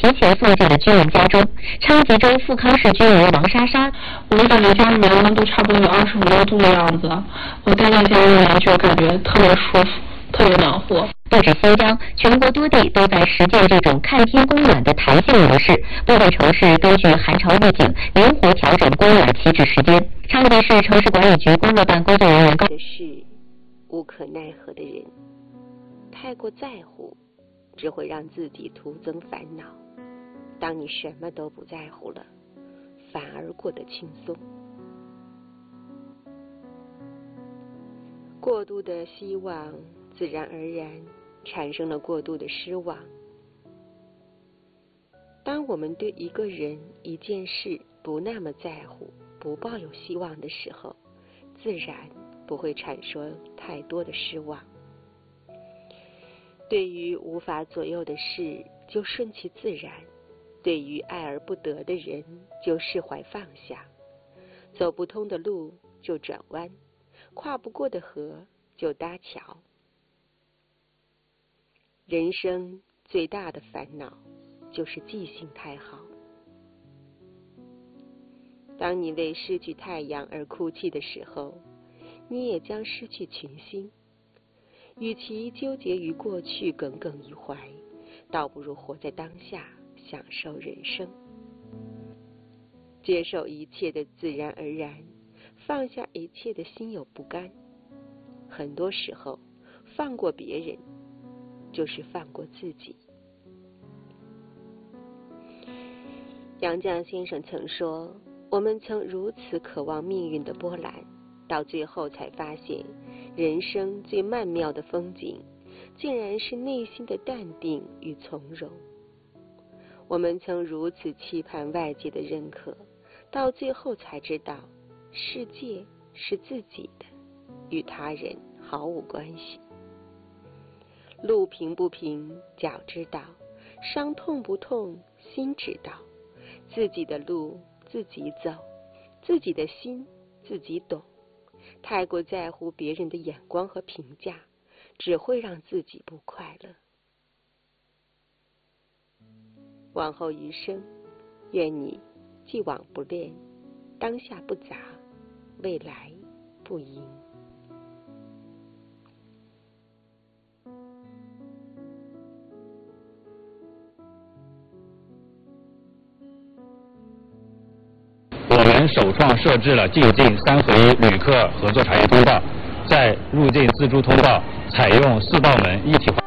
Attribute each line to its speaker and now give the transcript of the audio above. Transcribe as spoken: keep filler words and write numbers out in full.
Speaker 1: 提前送进了居民家中。昌吉州富康市居民王莎莎，
Speaker 2: 我们感觉家里面温度差不多有二十五六度的样子，我待在家里面就感觉特别舒服，特别暖和。
Speaker 1: 不止新疆，全国多地都在实践这种看天供暖的弹性模式，部分城市根据寒潮预警，灵活调整供暖起止时间。昌吉市城市管理局工作办工作人员告
Speaker 3: 的是无可奈何的人，太过在乎只会让自己徒增烦恼。当你什么都不在乎了，反而过得轻松。过度的希望自然而然产生了过度的失望。当我们对一个人一件事不那么在乎，不抱有希望的时候，自然不会产生太多的失望。对于无法左右的事就顺其自然，对于爱而不得的人就释怀放下，走不通的路就转弯，跨不过的河就搭桥。人生最大的烦恼就是记性太好。当你为失去太阳而哭泣的时候，你也将失去群星。与其纠结于过去耿耿于怀，倒不如活在当下，享受人生，接受一切的自然而然，放下一切的心有不甘。很多时候，放过别人就是放过自己。杨绛先生曾说，我们曾如此渴望命运的波澜，到最后才发现，人生最曼妙的风景竟然是内心的淡定与从容。我们曾如此期盼外界的认可，到最后才知道，世界是自己的，与他人毫无关系。路平不平脚知道，伤痛不痛心知道。自己的路自己走，自己的心自己懂。太过在乎别人的眼光和评价，只会让自己不快乐。往后余生，愿你既往不恋，当下不杂，未来不迎。
Speaker 4: 我们首创设置了进境三回旅客合作查验通道，在入境自助通道采用四道门一体化。